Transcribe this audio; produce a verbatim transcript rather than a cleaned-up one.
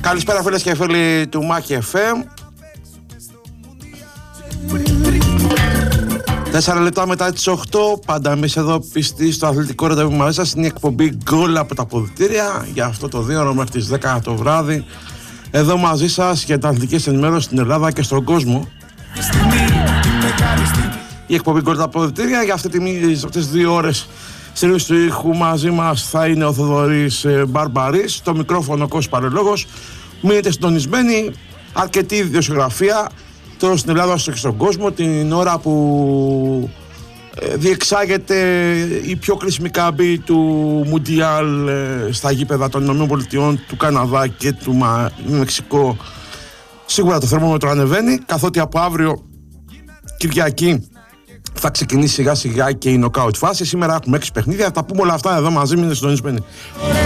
Καλησπέρα φίλες και φίλοι του Μάχη εφ εμ. Τέσσερα λεπτά μετά τις οκτώ, πάντα εμείς εδώ πιστοί στο αθλητικό ραντεβού μαζί σας. Είναι η εκπομπή γκολ από τα αποδυτήρια για αυτό το δύο ώρο μέχρι τις δέκα το βράδυ. Εδώ μαζί σας για τα αθλητικές ενημέρωση στην Ελλάδα και στον κόσμο. Η εκπομπή γκολ από τα αποδυτήρια για αυτή τη, αυτές τις δύο ώρες στήριξη του ήχου μαζί μας θα είναι ο Θοδωρής Μπαρμπαρής. Στο μικρόφωνο Κώστας Παρελόγος. Μείνετε συντονισμένοι, αρκετή ιδιοσιογραφία τόσο στην Ελλάδα όσο και στον κόσμο την ώρα που διεξάγεται η πιο κρίσιμη κάμπη του Μουντιάλ στα γήπεδα των ΗΠΑ, του Καναδά και του Μεξικό. Σίγουρα το θερμόμετρο ανεβαίνει, καθότι από αύριο Κυριακή θα ξεκινήσει σιγά σιγά και η νοκάουτ φάση. Σήμερα έχουμε έξι παιχνίδια, θα τα πούμε όλα αυτά εδώ μαζί, μείνετε συντονισμένοι.